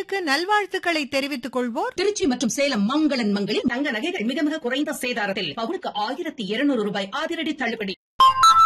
அவர்களுக்கு நல்வாழ்த்துக்களை தெரிவித்துக் கொள்வோர் திருச்சி மற்றும் சேலம் மங்களன் மங்களில் தங்க நகைகள் மிக மிக குறைந்த சேதாரத்தில் பவுனுக்கு 1200 ரூபாய் அதிரடி தள்ளுபடி.